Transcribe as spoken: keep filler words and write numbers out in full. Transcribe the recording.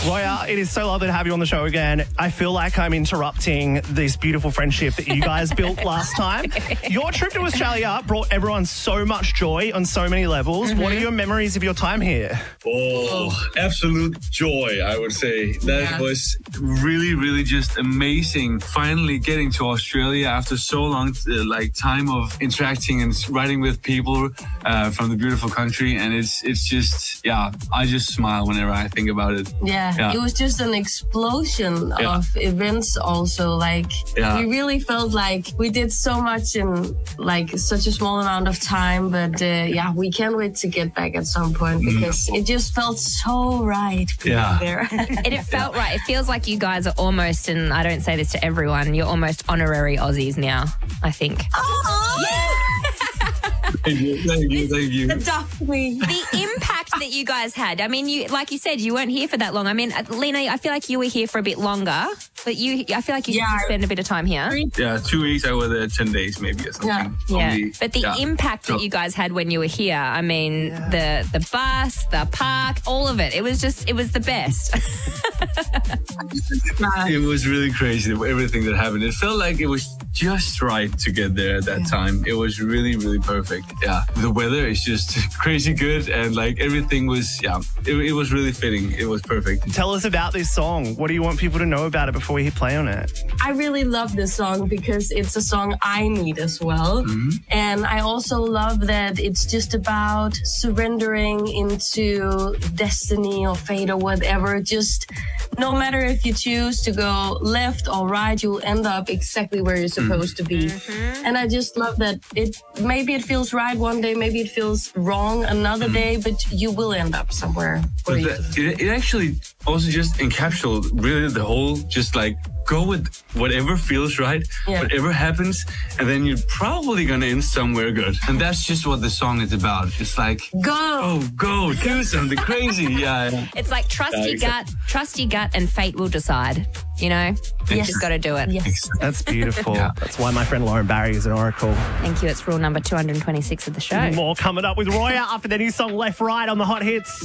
Roya, it is so lovely to have you on the show again. I feel like I'm interrupting this beautiful friendship that you guys built last time. Your trip to Australia brought everyone so much joy on so many levels. Mm-hmm. What are your memories of your time here? Oh, absolute joy, I would say. That Yeah. was really, really just amazing. Finally getting to Australia after so long, uh, like time of interacting and riding with people uh, from the beautiful country. And it's it's just, yeah, I just smile whenever I think about it. Yeah, Yeah. it was just an explosion Yeah. of events also. Like, Yeah. we really felt like we did so much in, like, such a small amount of time. But, uh, yeah, we can't wait to get back at some point because it just felt so right being Yeah. there. It, it felt right. It feels like you guys are almost, and I don't say this to everyone, you're almost honorary Aussies now, I think. Thank you, thank you, thank you. Adopt me. The impact that you guys had. I mean, you, like you said, you weren't here for that long. I mean, Lena, I feel like you were here for a bit longer, but you, I feel like you Yeah. spent a bit of time here. Yeah, two weeks, I was there ten days maybe or something. Yeah. Yeah, Only- but the yeah. impact that So- you guys had when you were here, I mean, the the bus, the park, all of it, it was just, it was the best. It was really crazy, everything that happened. It felt like it was just right to get there at that time. It was really, really perfect. Yeah. The weather is just crazy good and like everything was, yeah, it, it was really fitting. It was perfect. Tell us about this song. What do you want people to know about it before we hit play on it? I really love this song because it's a song I need as well. And I also love that it's just about surrendering into destiny or fate or whatever. Just no matter if you choose to go left or right, you'll end up exactly where you're supposed to be. And I just love that it maybe it feels right one day, maybe it feels wrong another day, but you will end up somewhere. But Where you that, it, it actually also just encapsulated really the whole, just like go with whatever feels right, Yeah. whatever happens, and then you're probably gonna end somewhere good. And that's just what the song is about. It's like, go. oh, go, do something crazy. Yeah. yeah. It's like trust Yeah, your exactly. gut, trust your gut, and fate will decide. You know, you Yes. just got to do it. Yes. That's beautiful. Yeah. That's why my friend Lauren Barry is an oracle. Thank you. It's rule number two hundred twenty-six of the show. More coming up with Roya after their new song Left Right on the Hot Hits.